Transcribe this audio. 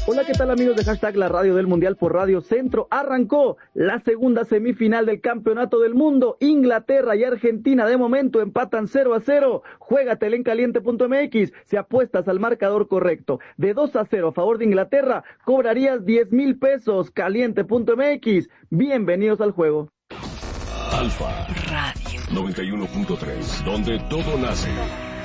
Hola, ¿qué tal amigos de Hashtag La Radio del Mundial por Radio Centro? Arrancó la segunda semifinal del Campeonato del Mundo. Inglaterra y Argentina de momento empatan 0-0. Juégatela en caliente.mx si apuestas al marcador correcto. De 2-0 a favor de Inglaterra, cobrarías 10,000 pesos. Caliente.mx. Bienvenidos al juego. Alfa Radio 91.3, donde todo nace.